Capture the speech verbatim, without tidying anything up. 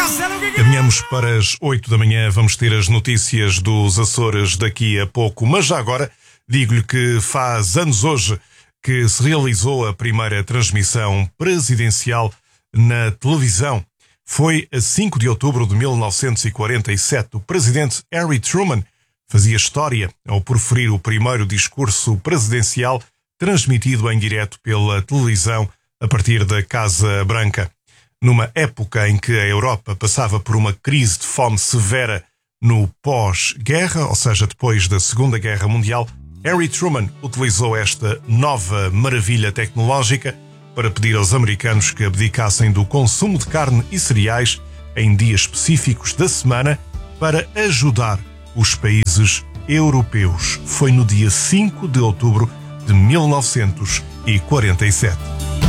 Caminhamos para as oito da manhã, vamos ter as notícias dos Açores daqui a pouco, mas já agora digo-lhe que faz anos hoje que se realizou a primeira transmissão presidencial na televisão. Foi a cinco de outubro de mil novecentos e quarenta e sete. O presidente Harry Truman fazia história ao proferir o primeiro discurso presidencial transmitido em direto pela televisão a partir da Casa Branca. Numa época em que a Europa passava por uma crise de fome severa no pós-guerra, ou seja, depois da Segunda Guerra Mundial, Harry Truman utilizou esta nova maravilha tecnológica para pedir aos americanos que abdicassem do consumo de carne e cereais em dias específicos da semana para ajudar os países europeus. Foi no dia cinco de outubro de mil novecentos e quarenta e sete.